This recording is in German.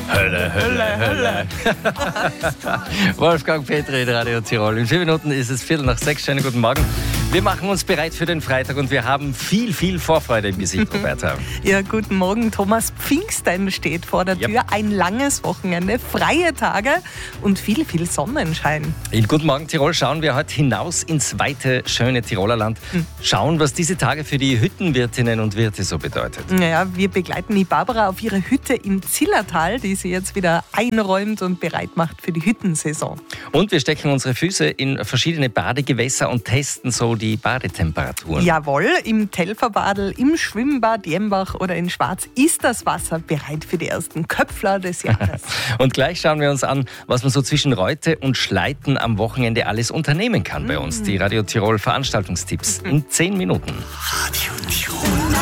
Hölle, Hölle, Hölle. Wolfgang Petri in Radio Tirol. In 4 Minuten ist es 5:45. Schönen guten Morgen. Wir machen uns bereit für den Freitag und wir haben viel Vorfreude im Gesicht, Roberta. Ja, guten Morgen, Thomas. Pfingsten steht vor der Tür. Yep. Ein langes Wochenende, freie Tage und viel Sonnenschein. In Guten Morgen Tirol schauen wir heute hinaus ins weite, schöne Tiroler Land. Schauen, was diese Tage für die Hüttenwirtinnen und Wirte so bedeutet. Naja, wir begleiten die Barbara auf ihre Hütte im Zillertal, die sie jetzt wieder einräumt und bereit macht für die Hüttensaison. Und wir stecken unsere Füße in verschiedene Badegewässer und testen so die Badetemperaturen. Jawohl, im Telferbadel, im Schwimmbad Jembach oder in Schwarz ist das Wasser bereit für die ersten Köpfler des Jahres. Und gleich schauen wir uns an, was man so zwischen Reute und Schleiten am Wochenende alles unternehmen kann bei uns. Die Radio Tirol Veranstaltungstipps in 10 Minuten. Radio Tirol.